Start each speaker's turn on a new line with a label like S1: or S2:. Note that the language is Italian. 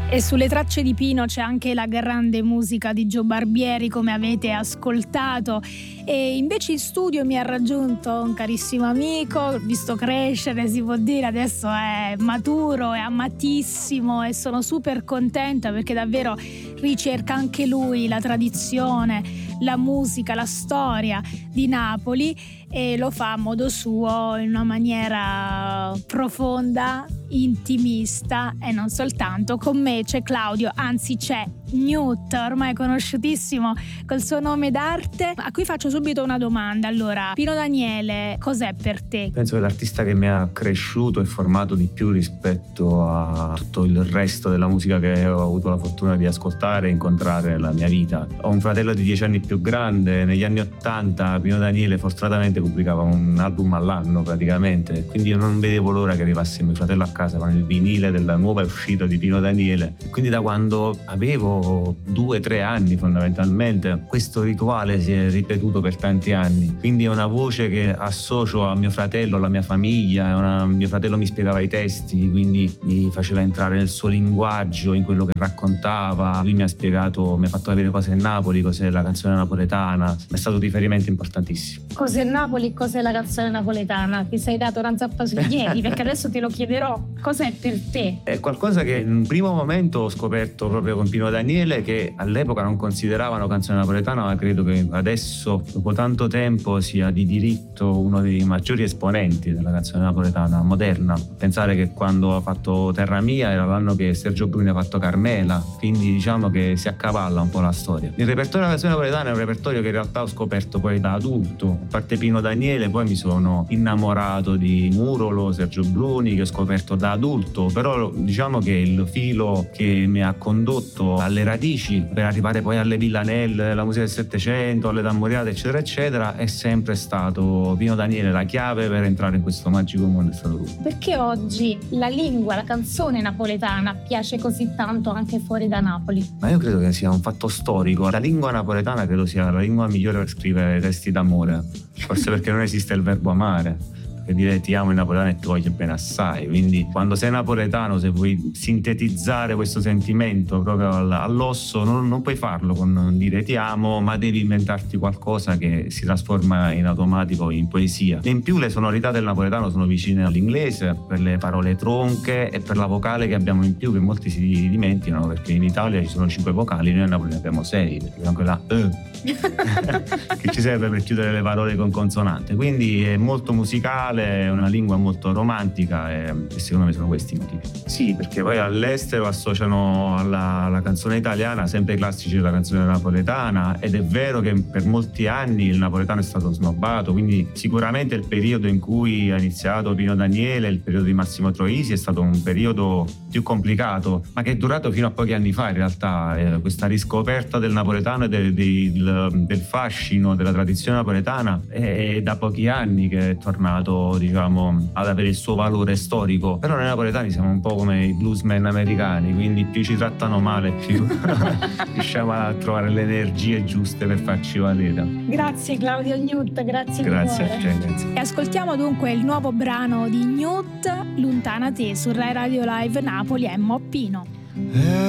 S1: E sulle tracce di Pino c'è anche la grande musica di Gio Barbieri, come avete ascoltato. E invece in studio mi ha raggiunto un carissimo amico, visto crescere, si può dire, adesso è maturo, è amatissimo e sono super contenta perché davvero ricerca anche lui la tradizione, la musica, la storia di Napoli e lo fa a modo suo, in una maniera profonda, intimista e non soltanto. Con me c'è Claudio, anzi c'è Newt, ormai conosciutissimo col suo nome d'arte, a cui faccio subito una domanda. Allora, Pino Daniele, cos'è per te?
S2: Penso che l'artista che mi ha cresciuto e formato di più rispetto a tutto il resto della musica che ho avuto la fortuna di ascoltare e incontrare nella mia vita. Ho un fratello di 10 anni più grande. Negli anni '80 Pino Daniele fortunatamente pubblicava un album all'anno praticamente, quindi io non vedevo l'ora che arrivasse mio fratello a casa con il vinile della nuova uscita di Pino Daniele. Quindi da quando avevo 2-3 anni fondamentalmente questo rituale si è ripetuto per tanti anni, quindi è una voce che associo a mio fratello, alla mia famiglia. Mio fratello mi spiegava i testi, quindi mi faceva entrare nel suo linguaggio, in quello che raccontava. Lui mi ha spiegato, mi ha fatto vedere cos'è Napoli, cos'è la canzone napoletana, è stato un riferimento importantissimo.
S3: Cos'è Napoli, cos'è la canzone napoletana? Ti sei dato una zappa sui piedi perché adesso te lo chiederò. Cos'è per te?
S2: È qualcosa che in un primo momento ho scoperto proprio con Pino Daniele, che all'epoca non consideravano canzone napoletana, ma credo che adesso, dopo tanto tempo, sia di diritto uno dei maggiori esponenti della canzone napoletana moderna. Pensare che quando ha fatto Terra Mia era l'anno che Sergio Bruni ha fatto Carmela, quindi diciamo che si accavalla un po' la storia. Il repertorio della canzone napoletana è un repertorio che in realtà ho scoperto poi da adulto. A parte Pino Daniele, poi mi sono innamorato di Murolo, Sergio Bruni, che ho scoperto da adulto, però diciamo che il filo che mi ha condotto alle radici per arrivare poi alle villanelle, la musica del Settecento, alle Tammuriate eccetera eccetera, è sempre stato Pino Daniele. La chiave per entrare in questo magico mondo è stato lui.
S3: Perché oggi la lingua, la canzone napoletana piace così tanto anche fuori da Napoli?
S2: Ma io credo che sia un fatto storico. La lingua napoletana credo sia la lingua migliore per scrivere testi d'amore, forse perché non esiste il verbo amare. Perché dire ti amo in napoletano e ti voglio bene assai, quindi quando sei napoletano, se vuoi sintetizzare questo sentimento proprio all'osso, non puoi farlo con dire ti amo, ma devi inventarti qualcosa che si trasforma in automatico in poesia. E in più le sonorità del napoletano sono vicine all'inglese per le parole tronche e per la vocale che abbiamo in più, che molti si dimenticano, perché in Italia ci sono 5 vocali, noi a Napoli ne abbiamo 6, perché abbiamo quella che ci serve per chiudere le parole con consonante. Quindi è molto musicale, è una lingua molto romantica e secondo me sono questi i motivi. Sì, perché poi all'estero associano alla canzone italiana sempre i classici della canzone napoletana, ed è vero che per molti anni il napoletano è stato snobbato, quindi sicuramente il periodo in cui ha iniziato Pino Daniele, il periodo di Massimo Troisi, è stato un periodo più complicato, ma che è durato fino a pochi anni fa in realtà. Questa riscoperta del napoletano e del fascino della tradizione napoletana è da pochi anni che è tornato, diciamo, ad avere il suo valore storico. Però noi napoletani siamo un po' come i bluesmen americani, quindi più ci trattano male più riusciamo a trovare le energie giuste per farci valere.
S3: Grazie Claudio Newt, grazie.
S2: Grazie a te, grazie.
S1: E ascoltiamo dunque il nuovo brano di Newt, Lontana te, su Rai Radio Live Napoli, Emmo Pino.